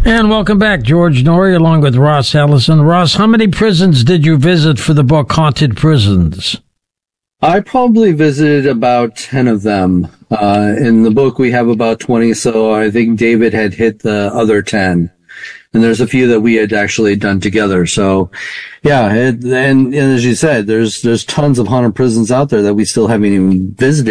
And welcome back, George Noory, along with Ross Ellison. Ross, how many prisons did you visit for the book Haunted Prisons? I probably visited about 10 of them. In the book, we have about 20, so I think David had hit the other 10. And there's a few that we had actually done together. So, yeah, and as you said, there's tons of haunted prisons out there that we still haven't even visited.